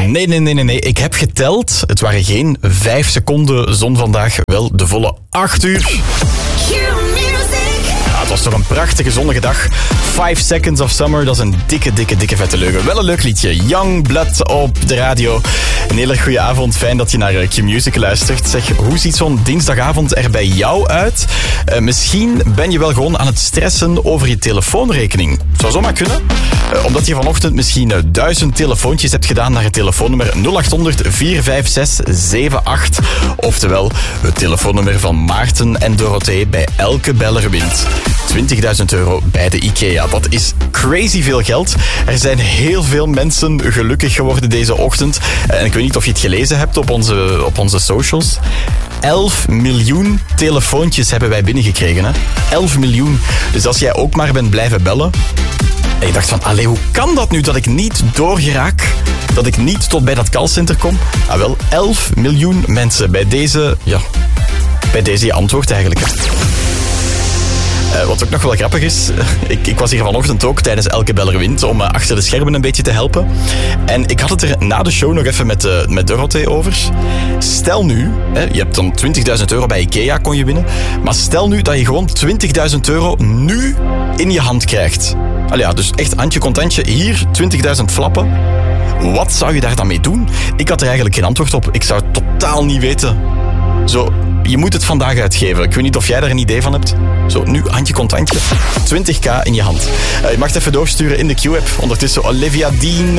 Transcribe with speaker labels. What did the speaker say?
Speaker 1: Nee. Ik heb geteld. Het waren geen 5 seconden zon vandaag. Wel de volle 8 uur. Het was toch een prachtige zonnige dag. 5 Seconds of Summer, dat is een dikke vette leugen. Wel een leuk liedje. Young Blood op de radio. Een hele goede avond. Fijn dat je naar Q-Music luistert. Zeg, hoe ziet zo'n dinsdagavond er bij jou uit? Misschien ben je wel gewoon aan het stressen over je telefoonrekening. Zou zomaar kunnen. Omdat je vanochtend misschien 1000 telefoontjes hebt gedaan naar het telefoonnummer 0800 456 78. Oftewel, het telefoonnummer van Maarten en Dorothee bij elke beller wint. €20.000 bij de IKEA. Dat is crazy veel geld. Er zijn heel veel mensen gelukkig geworden deze ochtend. En ik weet niet of je het gelezen hebt op onze socials. 11 miljoen telefoontjes hebben wij binnengekregen. Hè? 11 miljoen. Dus als jij ook maar bent blijven bellen. En je dacht van, allee, hoe kan dat nu dat ik niet doorgeraak? Dat ik niet tot bij dat callcenter kom? Ah wel, 11 miljoen mensen. Bij deze je antwoord eigenlijk. Hè. Wat ook nog wel grappig is, ik was hier vanochtend ook tijdens Elke Beller Wint om achter de schermen een beetje te helpen. En ik had het er na de show nog even met Dorothee over. Stel nu, je hebt dan €20.000 bij IKEA kon je winnen, maar stel nu dat je gewoon €20.000 nu in je hand krijgt. Allee, ja, dus echt handje contantje, hier 20.000 flappen. Wat zou je daar dan mee doen? Ik had er eigenlijk geen antwoord op. Ik zou het totaal niet weten. Zo, je moet het vandaag uitgeven. Ik weet niet of jij daar een idee van hebt. Zo, nu handje contantje. 20k in je hand. Je mag het even doorsturen in de Q-app. Ondertussen Olivia Dean.